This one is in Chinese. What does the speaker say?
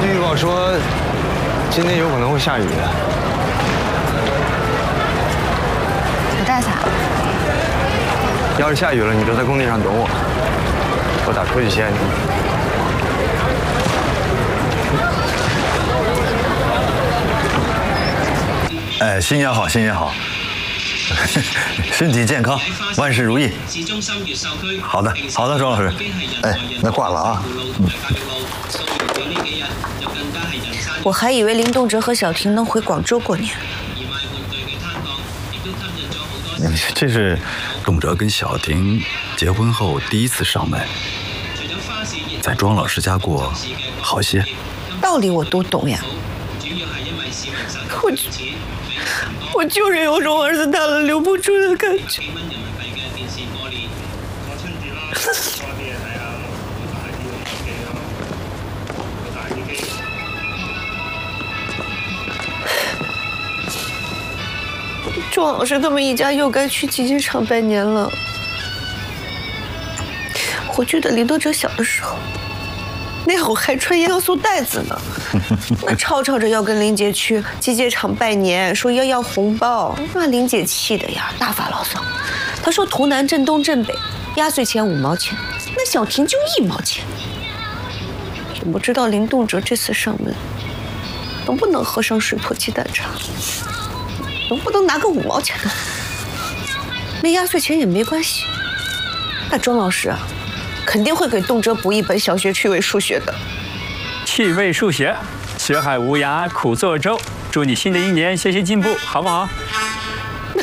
预报说今天有可能会下雨。 我带伞。 要是下雨了，你就在工地上等我，我打出去接你。 哎，新年好，新年好，身体健康，万事如意。好的，好的，庄老师。哎，那挂了啊。 我还以为林动辄和小婷能回广州过年。 这是动辄跟小婷结婚后第一次上门，在庄老师家过好些。 道理我都懂呀，我就是有种儿子大了留不住的感觉。庄老师他们一家又该去集结场拜年了。我记得林动辄小的时候，那会儿还穿烟素袋子呢，那吵着要跟林姐去集结场拜年，说要红包，那林姐气的呀，大发牢骚。她说图南镇东镇北，压岁钱5毛钱，那小婷就1毛钱。也不知道林动辄这次上门，能不能喝上水破鸡蛋茶，能不能拿个5毛钱的？没压岁钱也没关系，那庄老师啊，肯定会给动辄补一本小学趣味数学的。 趣味数学，学海无涯苦作舟。祝你新的一年学习进步，好不好？